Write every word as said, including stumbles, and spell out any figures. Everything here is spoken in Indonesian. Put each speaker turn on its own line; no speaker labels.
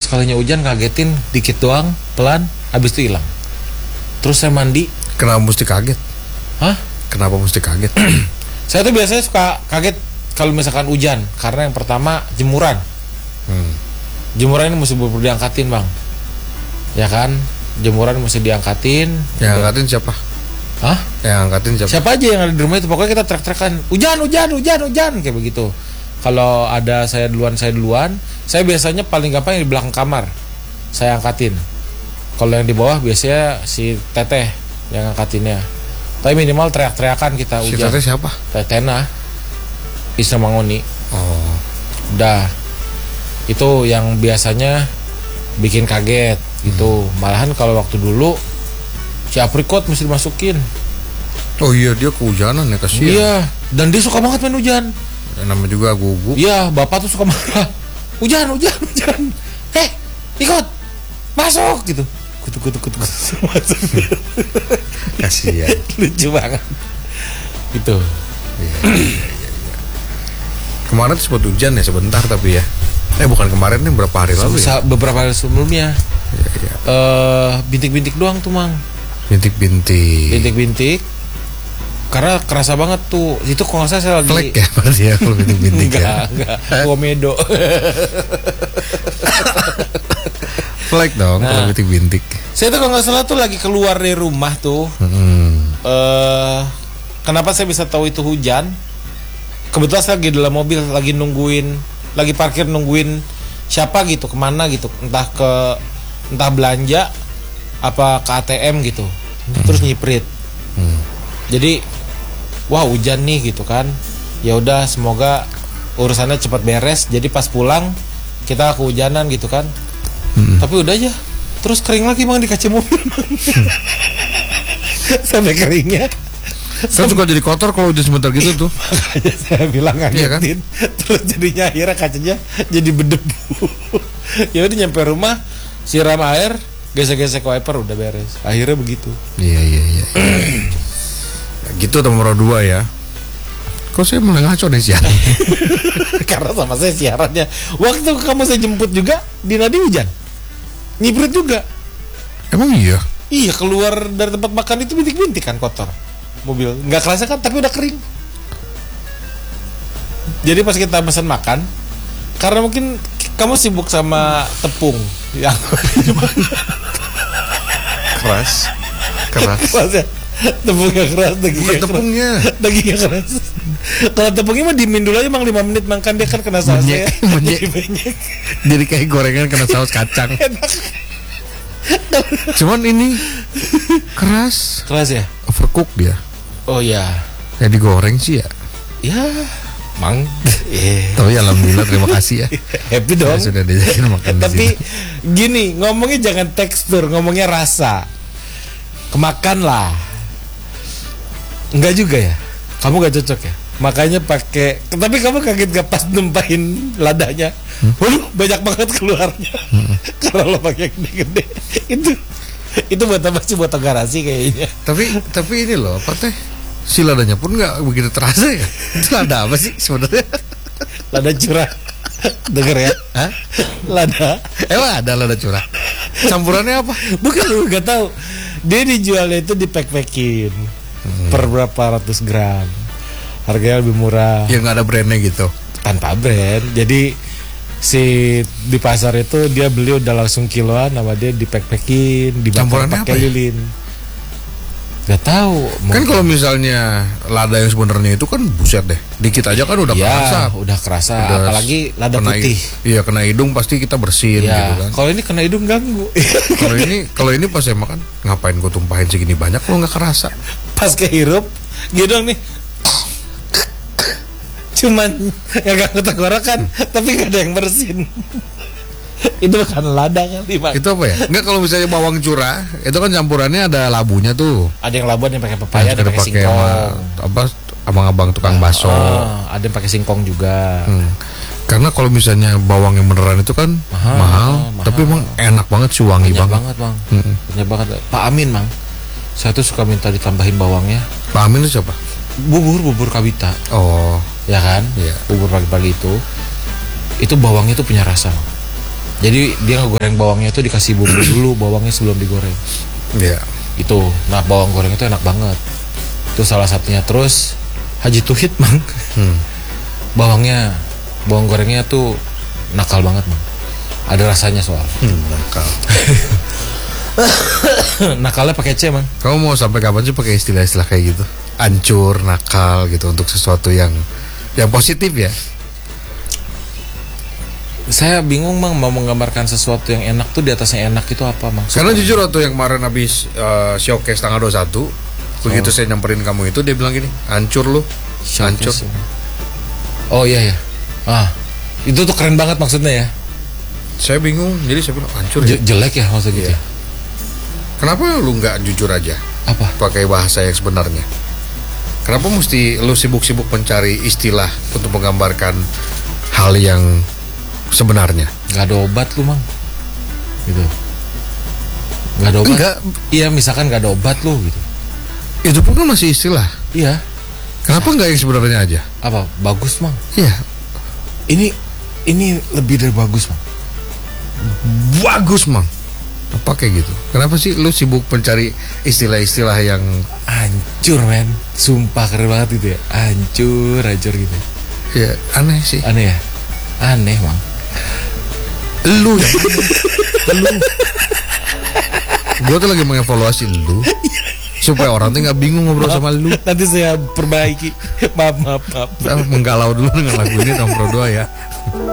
sekalinya hujan kagetin dikit doang, pelan, habis itu hilang. Terus saya mandi.
Kenapa mesti kaget?
Hah?
Kenapa mesti kaget?
Saya tuh biasanya suka kaget kalau misalkan hujan, karena yang pertama jemuran.
Hmm.
Jemuran ini mesti buru-buru diangkatin, Bang. Ya kan? Jemuran mesti diangkatin.
Yang angkatin siapa?
Hah?
Yang angkatin siapa?
Siapa aja yang ada di rumah itu, pokoknya kita teriak-teriakan, hujan, hujan, hujan, hujan, kayak begitu. Kalau ada saya duluan, saya duluan. Saya biasanya paling gampang yang di belakang kamar, saya angkatin. Kalau yang di bawah biasanya si Teteh yang angkatinnya. Tapi minimal teriak-teriakan kita hujan.
Si Teteh siapa?
Tetena, istri Mangoni.
Oh.
Udah. Itu yang biasanya bikin kaget gitu. Hmm. Malahan kalau waktu dulu si aprikot mesti dimasukin.
Oh iya, dia kehujanan ya, kasihan.
Iya, dan dia suka banget main hujan.
Ya, namanya juga gugup.
Iya, bapak tuh suka marah. Hujan, hujan, hujan. Heh, ikut, masuk gitu. Kutuk, kutuk, kutuk, kutuk, masuk.
Kasihan.
Lucu banget. Gitu.
Iya, iya, iya. Kemarin tuh sempat hujan ya sebentar tapi ya. Eh bukan kemarin nih, berapa hari lalu ya?
Beberapa hari sebelumnya.
Iya, iya.
Uh, bintik-bintik doang tuh, Mang.
Bintik-bintik.
Bintik-bintik. Karena kerasa banget tuh. Itu kalau nggak salah saya lagi.
Flek ya berarti ya kalau bintik-bintik ya.
Enggak, enggak. Komedo.
Flek dong nah, kalau bintik-bintik.
Saya tuh kalau nggak salah tuh lagi keluar dari rumah tuh.
Hmm.
Uh, kenapa saya bisa tahu itu hujan? Kebetulan saya lagi dalam mobil, lagi nungguin, lagi parkir nungguin siapa gitu, kemana gitu, entah ke entah belanja apa ke A T M gitu. Hmm. Terus nyiprit. Hmm. Jadi wah hujan nih gitu kan. Ya udah, semoga urusannya cepat beres. Jadi pas pulang kita kehujanan gitu kan. Hmm. Tapi udah aja. Terus kering lagi, Mang, di kaca mobil. Hmm. Sampai keringnya.
Kan suka jadi kotor kalau udah sebentar gitu tuh.
Makanya saya bilang ngagetin. Iya kan? Terus jadinya akhirnya kacanya jadi berdebu. Ya udah nyampe rumah, siram air, gesek-gesek wiper, udah beres. Akhirnya begitu.
Iya iya iya. Gitu nomor dua ya. Kok saya mulai ngaco nih siaran?
Karena sama saya siarannya. Waktu kamu saya jemput juga di Nadi hujan, nyiprit juga.
Emang iya?
Iya, keluar dari tempat makan itu bintik-bintik kan kotor mobil. Nggak kerasa kan, tapi udah kering. Jadi pas kita pesan makan, karena mungkin kamu sibuk sama tepung yang keras, keras. Keras ya? Tepungnya keras, dagingnya keras. Tepungnya. Dagingnya keras. Kalau tepungnya mah dimin dulu aja, Mang, lima menit, Mang, kan dia kan kena saus ya.
Jadi, jadi kayak gorengan kena saus kacang. Enak. Cuman ini keras.
Keras ya?
Overcook dia.
Oh ya.
Ya digoreng sih ya.
Ya, Mang.
Yeah. Tapi alhamdulillah, terima kasih ya.
Happy dong.
Ya, sudah diajakin makan.
Tapi gini, ngomongnya jangan tekstur, ngomongnya rasa. Kemakan lah. Enggak juga ya? Kamu gak cocok ya? Makanya pakai. Tapi kamu kaget gak pas numpahin ladanya? Hmm? Waduh, banyak banget keluarnya. Hmm. Karena lo pakai gede-gede. Itu itu buat apa sih? Buat garasi kayaknya.
Tapi tapi ini loh, apa teh? Si ladanya pun nggak begitu terasa ya. Itu lada apa sih sebenarnya?
Lada curah. Dengar ya?
Hah?
Lada.
Emang ada lada curah? Campurannya apa?
Bukan, lu nggak tahu. Dia dijualnya itu dipack-packin hmm. per berapa ratus gram. Harganya lebih murah.
Ya nggak ada brandnya gitu.
Tanpa brand. Jadi si di pasar itu dia beli udah langsung kiloan, sama dia dipack-packin, dibakar pakai lilin. Gak tahu.
Kan kalau misalnya lada yang sebenarnya itu kan buset deh, dikit aja kan udah
ya,
kerasa.
Udah kerasa. Udah, apalagi lada
kena,
putih.
Iya, kena hidung pasti kita bersihin ya, gitu kan.
Kalau ini kena hidung ganggu.
Kalau ini kalau ini pas saya makan, ngapain gue tumpahin segini banyak lo nggak kerasa.
Pas kehirup, gitu nih. Cuman yang gak tenggorokan, tapi gak ada yang bersin. Itu kan lada kali, Pak.
Itu apa ya? Enggak, kalau misalnya bawang curah, itu kan campurannya ada labunya tuh.
Ada yang labuan yang pakai pepaya, ada yang pakai singkong. Sama,
apa abang-abang tukang nah, bakso.
Oh, ada yang pakai singkong juga.
Hmm. Karena kalau misalnya bawang yang beneran itu kan mahal, mahal, mahal. Tapi emang enak banget sih, wangi banget.
banget, Bang. Hmm. Banyak banget. Pak Amin, Bang. Saya tuh suka minta ditambahin bawangnya.
Pak Amin itu siapa?
Bubur, bubur Kabita.
Oh,
ya kan?
Iya.
Bubur pagi-pagi itu. Itu bawangnya tuh punya rasa, Bang. Jadi dia ngegoreng bawangnya itu dikasih bumbu dulu bawangnya sebelum digoreng.
Iya.
Itu. Nah bawang goreng itu enak banget. Itu salah satunya. Terus Haji Tuhit mang.
Hmm.
Bawangnya, bawang gorengnya tuh nakal banget mang. Ada rasanya soal.
Hmm, nakal.
Nakalnya pakai C mang.
Kamu mau sampai kapan sih pakai istilah-istilah kayak gitu? Ancur, nakal gitu untuk sesuatu yang yang positif ya?
Saya bingung mang mau menggambarkan sesuatu yang enak tuh di atasnya enak itu apa mang?
Karena jujur waktu yang kemarin habis uh, showcase tanggal dua puluh satu, begitu
Oh.
saya nyamperin kamu itu dia bilang gini, hancur lu, hancur.
Oh iya ya. Ah, itu tuh keren banget maksudnya ya.
Saya bingung, jadi saya bilang hancur ya.
Je- jelek ya maksudnya gitu.
Iya. Kenapa lu nggak jujur aja
Apa?
pakai bahasa yang sebenarnya? Kenapa mesti lu sibuk-sibuk mencari istilah untuk menggambarkan hal yang sebenarnya?
Gak ada obat lu mang. Gitu. Gak ada obat.
Enggak,
Iya misalkan gak ada obat lu gitu.
itu pun kan masih istilah.
Iya.
Kenapa nggak yang sebenarnya aja?
Apa? Bagus mang.
Iya,
Ini ini lebih dari bagus mang.
bagus mang. Apa kayak gitu? Kenapa sih lu sibuk mencari istilah-istilah yang
Hancur men. Sumpah keren banget itu ya. Hancur, hancur gitu.
ya aneh sih?
Aneh ya. Aneh mang.
Lu yang lu. Gue tuh lagi mengevaluasi lu supaya orang tuh nggak bingung ngobrol sama lu.
Nanti saya perbaiki. Maaf maaf maaf.
Kita menggalau dulu dengan lagu ini Tom Pro dua ya.